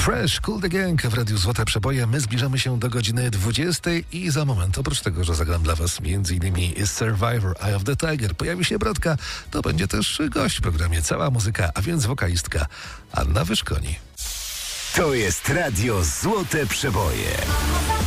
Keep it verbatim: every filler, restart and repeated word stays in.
Fresh, Cool the Gang w Radiu Złote Przeboje. My zbliżamy się do godziny dwudziestej i za moment, oprócz tego, że zagram dla was m.in. Survivor, Eye of the Tiger, pojawi się Brodka, to będzie też gość w programie Cała Muzyka, a więc wokalistka Anna Wyszkoni. To jest Radio Złote Przeboje.